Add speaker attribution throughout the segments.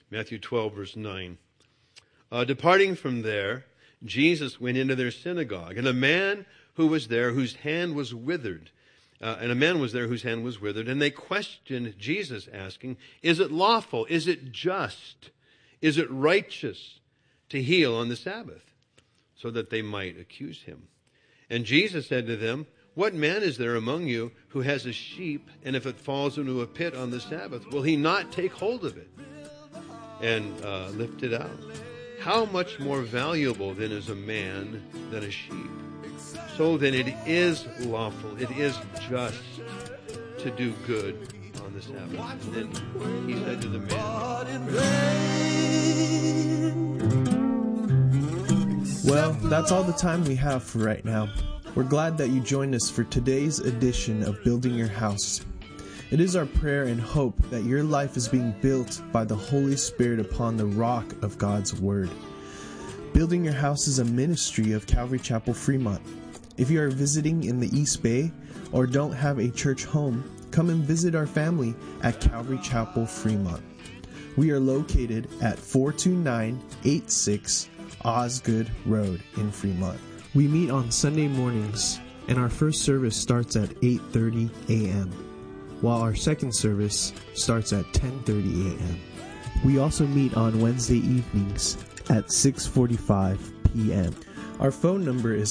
Speaker 1: Matthew 12, verse 9. Departing from there, Jesus went into their synagogue, and a man was there whose hand was withered. And they questioned Jesus, asking, "Is it lawful? Is it just? Is it righteous to heal on the Sabbath?" So that they might accuse him. And Jesus said to them, "What man is there among you who has a sheep, and if it falls into a pit on the Sabbath, will he not take hold of it and lift it out? How much more valuable then is a man than a sheep? So then it is lawful, it is just to do good on the Sabbath." And then he said to the man,
Speaker 2: Well, that's all the time we have for right now. We're glad that you joined us for today's edition of Building Your House. It is our prayer and hope that your life is being built by the Holy Spirit upon the rock of God's Word. Building Your House is a ministry of Calvary Chapel Fremont. If you are visiting in the East Bay or don't have a church home, come and visit our family at Calvary Chapel Fremont. We are located at 42986 Osgood Road in Fremont. We meet on Sunday mornings, and our first service starts at 8:30 a.m., while our second service starts at 10:30 a.m. We also meet on Wednesday evenings at 6:45 p.m. Our phone number is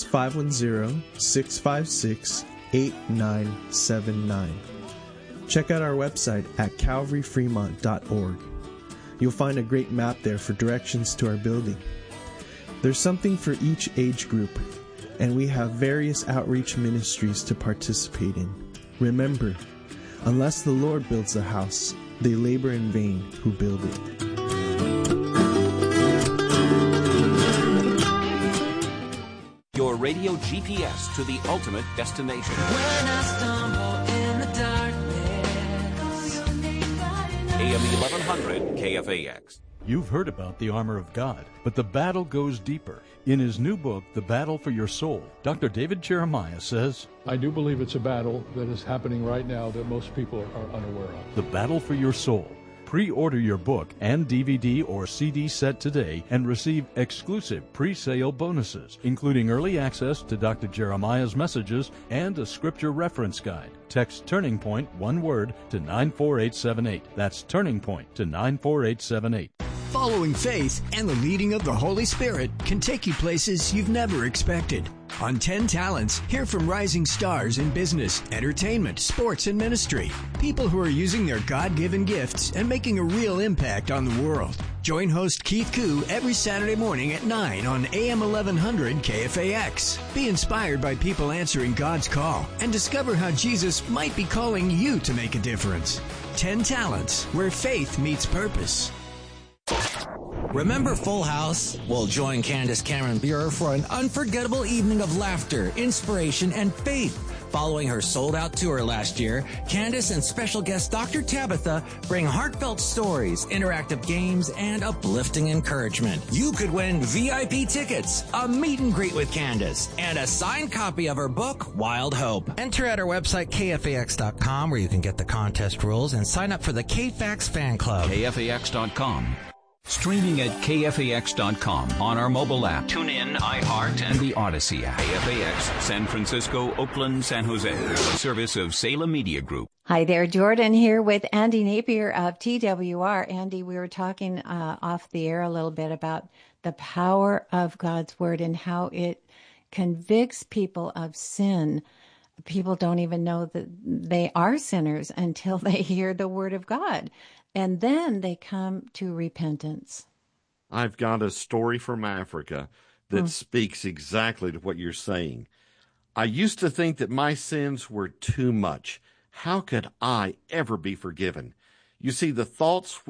Speaker 2: 510-656-8979. Check out our website at calvaryfremont.org. You'll find a great map there for directions to our building. There's something for each age group, and we have various outreach ministries to participate in. Remember, unless the Lord builds the house, they labor in vain who build it.
Speaker 3: Your radio GPS to the ultimate destination.
Speaker 4: When I stumble in the darkness.
Speaker 3: AM 1100 KFAX.
Speaker 5: You've heard about the armor of God, but the battle goes deeper. In his new book, The Battle for Your Soul, Dr. David Jeremiah says,
Speaker 6: I do believe it's a battle that is happening right now that most people are unaware of.
Speaker 5: The Battle for Your Soul. Pre-order your book and DVD or CD set today and receive exclusive pre-sale bonuses, including early access to Dr. Jeremiah's messages and a scripture reference guide. Text Turning Point, one word, to 94878. That's Turning Point to 94878.
Speaker 7: Following faith and the leading of the Holy Spirit can take you places you've never expected. On 10 Talents, hear from rising stars in business, entertainment, sports, and ministry. People who are using their God-given gifts and making a real impact on the world. Join host Keith Koo every Saturday morning at 9 on AM 1100 KFAX. Be inspired by people answering God's call and discover how Jesus might be calling you to make a difference. 10 Talents, where faith meets purpose.
Speaker 8: Remember Full House? Well, join Candace Cameron Bure for an unforgettable evening of laughter, inspiration, and faith. Following her sold-out tour last year, Candace and special guest Dr. Tabitha bring heartfelt stories, interactive games, and uplifting encouragement. You could win VIP tickets, a meet and greet with Candace, and a signed copy of her book, Wild Hope. Enter at our website, KFAX.com, where you can get the contest rules and sign up for the KFAX fan club.
Speaker 3: KFAX.com. Streaming at KFAX.com on our mobile app, TuneIn, iHeart, and the Odyssey app. KFAX, San Francisco, Oakland, San Jose. A service of Salem Media Group.
Speaker 9: Hi there, Jordan here with Andy Napier of TWR. Andy, we were talking off the air a little bit about the power of God's Word and how it convicts people of sin. People don't even know that they are sinners until they hear the Word of God. And then they come to repentance.
Speaker 10: I've got a story from Africa that speaks exactly to what you're saying. I used to think that my sins were too much. How could I ever be forgiven? You see, the thoughts